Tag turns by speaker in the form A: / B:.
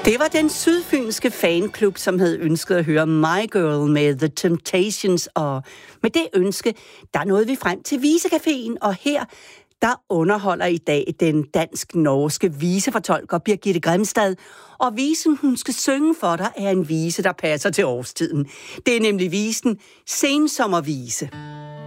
A: Det var den sydfynske fanklub, som havde ønsket at høre My Girl med The Temptations, og med det ønske, der nåede vi frem til Visecaféen, og her, der underholder i dag den dansk-norske visefortolker Birgitte Grimstad, og visen, hun skal synge for dig, er en vise, der passer til årstiden. Det er nemlig visen Sensommervise.